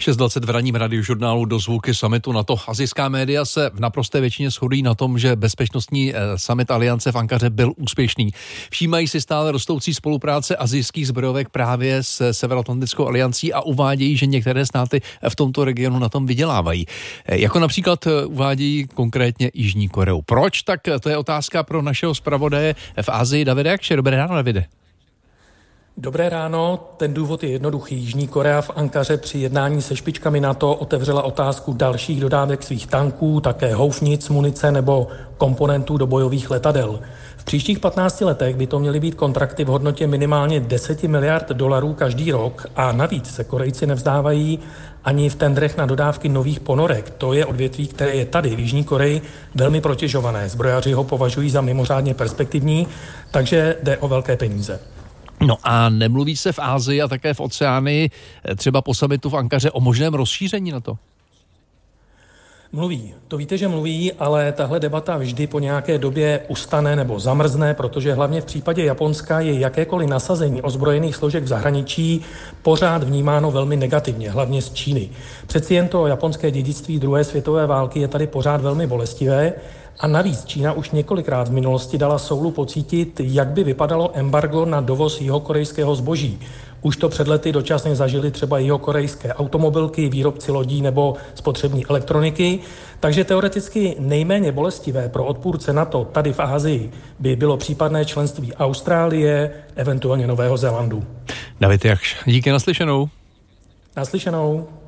6:20 v ranním radiožurnálu Dozvuky summitu NATO. Asijská média se v naprosté většině shodují na tom, že bezpečnostní summit Aliance v Ankaře byl úspěšný. Všímají si stále rostoucí spolupráce asijských zbrojovek právě s Severoatlantickou aliancí a uvádějí, že některé státy v tomto regionu na tom vydělávají. Jako například uvádějí konkrétně Jižní Koreu. Proč? Tak to je otázka pro našeho zpravodaje v Asii Davida Jakše. Dobré ráno, Davide. Dobré ráno, ten důvod je jednoduchý. Jižní Korea v Ankaře při jednání se špičkami NATO otevřela otázku dalších dodávek svých tanků, také houfnic, munice nebo komponentů do bojových letadel. V příštích 15 letech by to měly být kontrakty v hodnotě minimálně 10 miliard dolarů každý rok a navíc se Korejci nevzdávají ani v tendrech na dodávky nových ponorek. To je odvětví, které je tady v Jižní Koreji velmi protěžované. Zbrojaři ho považují za mimořádně perspektivní, takže jde o velké peníze. No a nemluví se v Asii a také v Oceánii, třeba po summitu v Ankaře, o možném rozšíření NATO? Mluví. To víte, že mluví, ale tahle debata vždy po nějaké době ustane nebo zamrzne, protože hlavně v případě Japonska je jakékoliv nasazení ozbrojených složek v zahraničí pořád vnímáno velmi negativně, hlavně z Číny. Přeci jen to japonské dědictví druhé světové války je tady pořád velmi bolestivé a navíc Čína už několikrát v minulosti dala Soulu pocítit, jak by vypadalo embargo na dovoz jihokorejského zboží. Už to před lety dočasně zažili třeba jihokorejské automobilky, výrobci lodí nebo spotřební elektroniky, takže teoreticky nejméně bolestivé pro odpůrce NATO tady v Asii by bylo případné členství Austrálie, eventuálně Nového Zélandu. David Jakš, díky, naslyšenou. Naslyšenou.